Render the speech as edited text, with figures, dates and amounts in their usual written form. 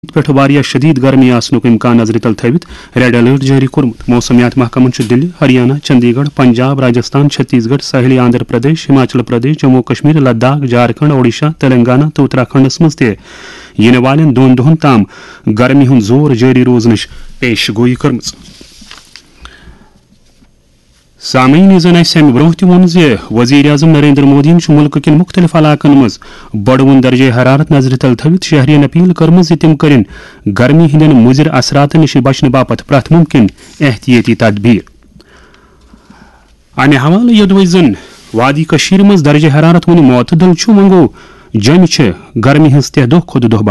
पे वारिया शदीद गर्मी आसनुक इम्कान नजर तल थवित रेड अलर्ट जारी कोर्मुत मौसमियात महकमन दिल्ली हरियाणा चंडीगढ़ पंजाब राजस्थान छत्तीसगढ़ साहिली आंध्र प्रदेश हिमाचल प्रदेश जम्मू कश्मीर लद्दाख झारखंड ओडिशा तेलंगाना तो उत्तराखंड मज इन वाले दोन दोहन ताम गर्मी हुंद जोर जारी रोजनच पेशगोई कर्मच। सामीन जन अमि ब्रोह तोन वजीर आजम नरेंद्र मोदी मुल्क किन मुख्तलिफ इलाकन मज बड़वन दर्जे हरारत नजर तल थवित शहरियन अपील कर्म तम करें गर्मी हिंदन मुजिर असरात नश बचने बापत प्रथ मुमकिन एहतियाती तदबीर। अमे हवाले योदवे जन वादी कशीर मज दर्जे हरारत वन मोतदल मंगो जम गर्मी हज तह दो खुद दह